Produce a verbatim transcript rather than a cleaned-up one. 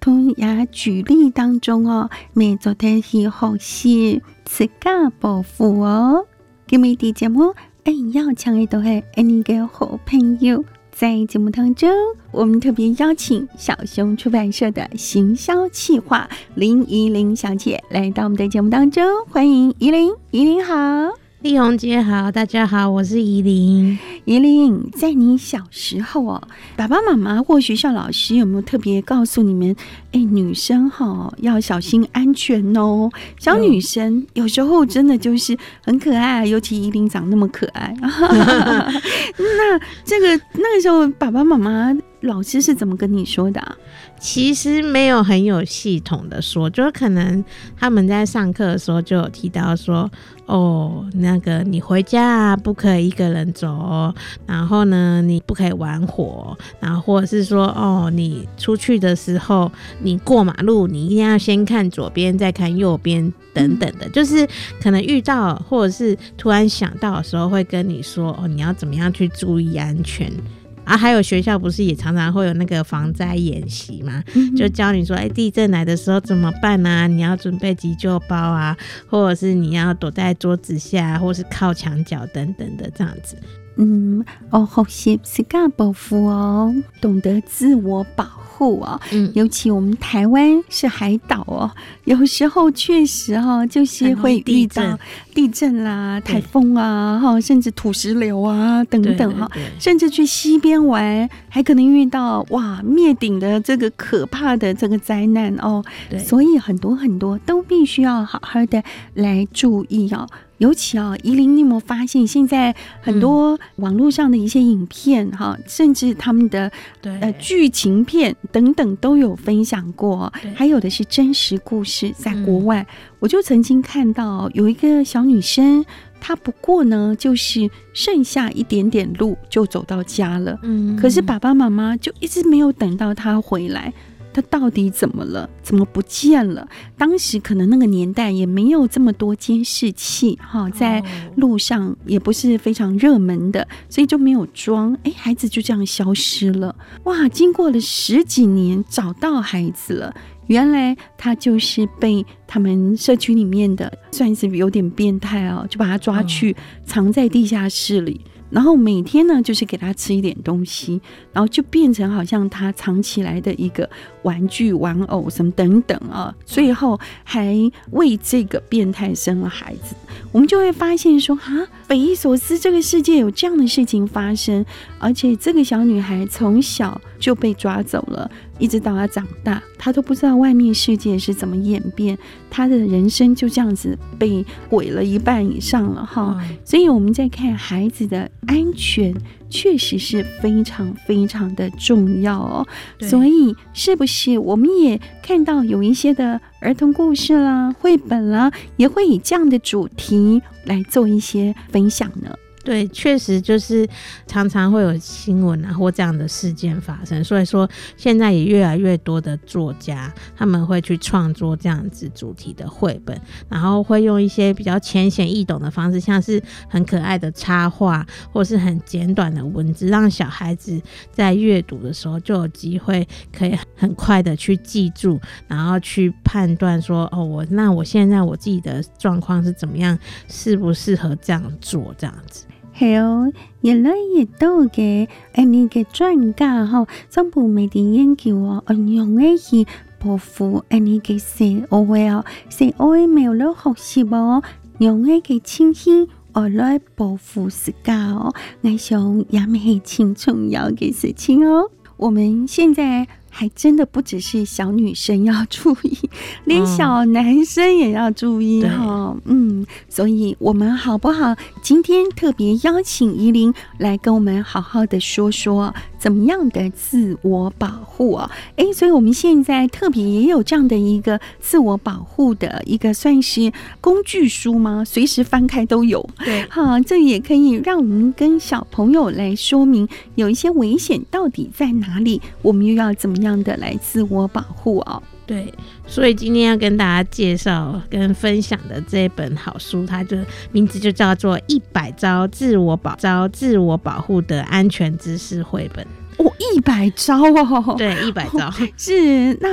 同也举例当中哦，每做的是好事，自家保护哦。今日的节目，哎，要唱的都是你的好朋友。在节目当中，我们特别邀请小熊出版社的行销企划林怡玲小姐来到我们的节目当中，欢迎怡玲。怡玲好。 丽红姐好，大家好，我是怡玲。 怡玲，在你小时候哦，爸爸妈妈或学校老师有没有特别告诉你们，哎，女生哈、哦、要小心安全哦？小女生有时候真的就是很可爱，尤其怡玲长那么可爱。那这个那个时候，爸爸妈妈老师是怎么跟你说的啊？ 其实没有很有系统的说，就可能他们在上课的时候就有提到说，哦，那个你回家啊不可以一个人走哦，然后呢你不可以玩火，然后或者是说，哦，你出去的时候你过马路你一定要先看左边再看右边等等的，就是可能遇到或者是突然想到的时候会跟你说，哦，你要怎么样去注意安全啊。还有学校不是也常常会有那个防灾演习嘛，嗯、就教你说，哎，地震来的时候怎么办啊？你要准备急救包啊，或者是你要躲在桌子下，或是靠墙角等等的这样子。 嗯，哦，好些自家保护哦，懂得自我保护哦。嗯，尤其我们台湾是海岛哦，有时候确实哦，就是会遇到地震啦、台风啊，哈，甚至土石流啊等等哈，甚至去溪边玩，还可能遇到哇灭顶的这个可怕的这个灾难哦。所以很多很多都必须要好好的来注意哦。尤其哦，怡玲，你有没有发现现在很多网络上的一些影片哈、嗯，甚至他们的呃剧情片等等都有分享过，还有的是真实故事，在国外、嗯、我就曾经看到有一个小女生，她不过呢就是剩下一点点路就走到家了，嗯，可是爸爸妈妈就一直没有等到她回来。他到底怎么了？怎么不见了？当时可能那个年代也没有这么多监视器哈，在路上也不是非常热门的，所以就没有装。哎，孩子就这样消失了。哇，经过了十几年，找到孩子了。原来他就是被他们社区里面的算是有点变态哦，就把他抓去藏在地下室里。然后每天呢就是给他吃一点东西，然后就变成好像他藏起来的一个玩具玩偶什么等等啊，最后还为这个变态生了孩子。我们就会发现说啊，匪夷所思，这个世界有这样的事情发生，而且这个小女孩从小就被抓走了，一直到她长大，她都不知道外面世界是怎么演变，她的人生就这样子被毁了一半以上了哈。所以我们在看孩子的安全确实是非常非常的重要哦。所以是不是我们也看到有一些的儿童故事啦、绘本啦，也会以这样的主题来做一些分享呢？ 对，确实就是常常会有新闻啊或这样的事件发生，所以说现在也越来越多的作家他们会去创作这样子主题的绘本，然后会用一些比较浅显易懂的方式，像是很可爱的插画或是很简短的文字，让小孩子在阅读的时候就有机会可以很快的去记住，然后去判断说，哦，我那我现在我自己的状况是怎么样，适不适合这样做这样子。 係哦，越來越多嘅誒呢嘅專家吼，將部媒體研究哦，用嘅去保護誒呢嘅社會哦，社會沒有了學習哦，用嘅嘅清醒而來保護自家哦，我想也係挺重要嘅事情哦。我們現在還真的不只是小女生要注意，連小男生也要注意哈。嗯，所以我們好不好？今天特別邀請怡玲來跟我們好好的說說怎麼樣的自我保護啊。哎，所以我們現在特別也有這樣的一個自我保護的一個算是工具書嗎？隨時翻開都有。 對， 好，這也可以讓我們跟小朋友來說明有一些危險到底在哪裡，我們又要怎麼樣的來自我保護哦。 对，所以今天要跟大家介绍跟分享的这本好书，它就名字就叫做一百招自我保招自我保护的安全知识绘本。 哦，一百招哦， 对，一百招、哦、 是那。